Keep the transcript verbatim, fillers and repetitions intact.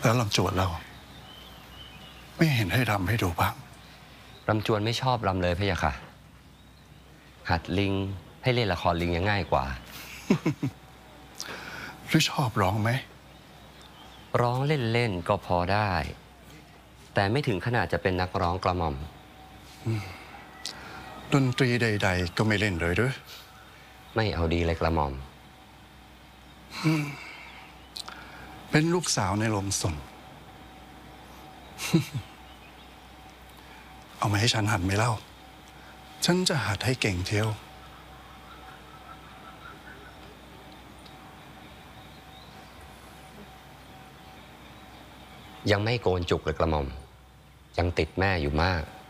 แล้วลำจวนเราไม่เห็นให้รำให้ดูบ้างลำจวนไม่ชอบรำเลยพี่ยะค่ะหัดลิงให้เล่นละครลิงยังง่ายกว่าหรือชอบร้องไหมร้องเล่นๆก็พอได้ แต่ไม่ถึงขนาดจะเป็นนักร้องกระหม่อมดนตรีใดๆก็ไม่เล่นเลยหรือไม่เอาดีเลยกระหม่อมเป็นลูกสาวในลมสน เอามาให้ฉันหัดไหมเล่าฉันจะหัดให้เก่งเที่ยวยังไม่โกนจุกเลยกระหม่อมยังติดแม่อยู่มาก